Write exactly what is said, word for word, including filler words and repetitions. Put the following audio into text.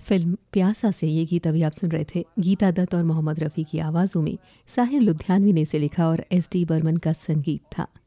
Film प्यासा से ये गीत अभी आप सुन रहे थे। गीता दत्त और मोहम्मद रफ़ी की आवाज़ों में साहिर लुधियानवी ने इसे लिखा और एस डी बर्मन का संगीत था।